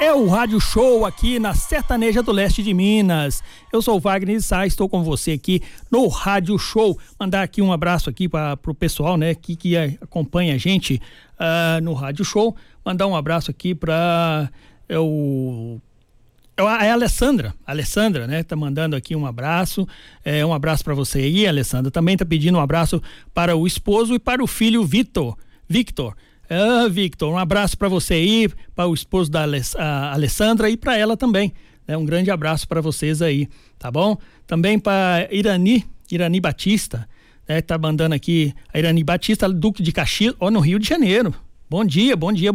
É o Rádio Show aqui na Sertaneja do Leste de Minas. Eu sou o Wagner Sá, estou com você aqui no Rádio Show. Mandar aqui um abraço aqui pro pessoal, né, que acompanha a gente no Rádio Show. Mandar um abraço aqui para a Alessandra, né, tá mandando aqui um abraço, um abraço para você aí, Alessandra. Também tá pedindo um abraço para o esposo e para o filho Victor. Victor, um abraço para você aí, para o esposo da Alessandra e para ela também, né? Um grande abraço para vocês aí, tá bom? Também para Irani Batista, né? Tá mandando aqui a Irani Batista, Duque de Caxias, no Rio de Janeiro. Bom dia.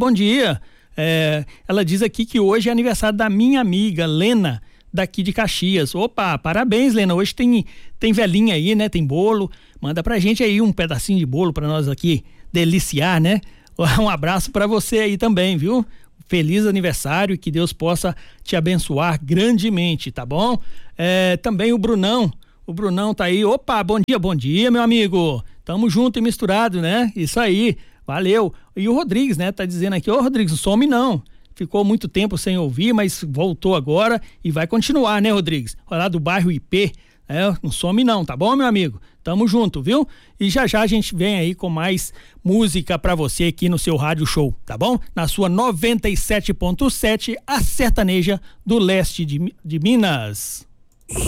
Ela diz aqui que hoje é aniversário da minha amiga Lena, daqui de Caxias. Opa, parabéns, Lena. Hoje tem velhinha aí, né? Tem bolo. Manda pra gente aí um pedacinho de bolo pra nós aqui deliciar, né? Um abraço pra você aí também, viu? Feliz aniversário e que Deus possa te abençoar grandemente, tá bom? Também o Brunão tá aí. Opa, bom dia, meu amigo. Tamo junto e misturado, né? Isso aí. Valeu. E o Rodrigues, né? Tá dizendo aqui, Rodrigues, não some não. Ficou muito tempo sem ouvir, mas voltou agora e vai continuar, né, Rodrigues? Lá do bairro IP, não some não, tá bom, meu amigo? Tamo junto, viu? E já a gente vem aí com mais música pra você aqui no seu Rádio Show, tá bom? Na sua 97.7, a Sertaneja do Leste de Minas.